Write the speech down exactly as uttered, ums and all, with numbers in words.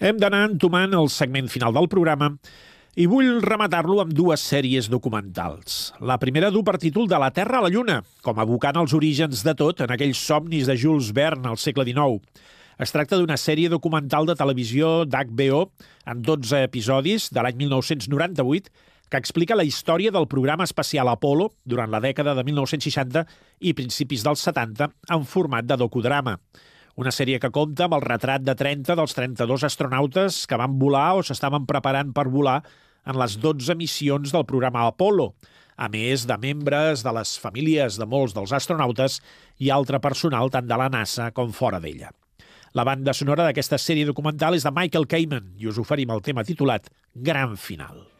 Hem d'anar entomant el segment final del programa i vull rematar-lo amb dues sèries documentals. La primera du per títol De la Terra a la Lluna, com evocant els orígens de tot en aquells somnis de Jules Verne al segle dinou. Es tracta d'una sèrie documental de televisió d'H B O en dotze episodis de l'any mil nou-cents noranta-vuit que explica la història del programa espacial Apollo durant la dècada de mil nou-cents seixanta i principis dels setanta en format de docudrama. Una sèrie que compta amb el retrat de trenta dels trenta-dos astronautes que van volar o s'estaven preparant per volar en les dotze missions del programa Apollo, a més de membres de les famílies de molts dels astronautes i altre personal tant de la NASA com fora d'ella. La banda sonora d'aquesta sèrie documental és de Michael Kamen i us oferim el tema titulat Gran Final.